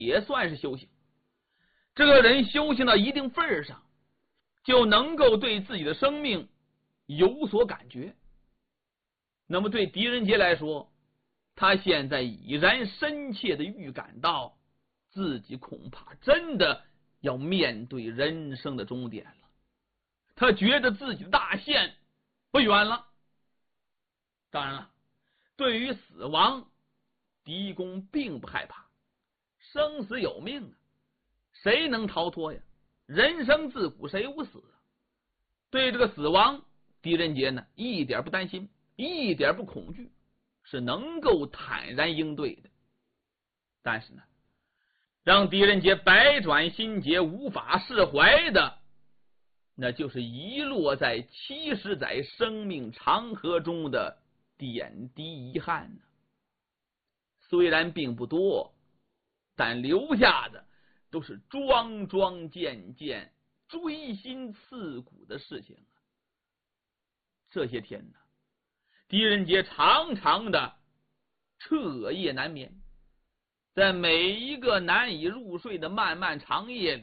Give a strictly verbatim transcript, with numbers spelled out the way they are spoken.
也算是修行。这个人修行到一定份儿上，就能够对自己的生命有所感觉。那么对狄仁杰来说，他现在已然深切的预感到自己恐怕真的要面对人生的终点了。他觉得自己的大限不远了。当然了，对于死亡，狄公并不害怕，生死有命啊，谁能逃脱呀？人生自古谁无死啊？对这个死亡，狄仁杰呢一点不担心，一点不恐惧，是能够坦然应对的。但是呢，让狄仁杰百转心结无法释怀的，那就是遗落在七十载生命长河中的点滴遗憾呢。虽然并不多，但留下的都是桩桩件件锥心刺骨的事情啊。这些天呢，狄仁杰常常的彻夜难眠，在每一个难以入睡的漫漫长夜里，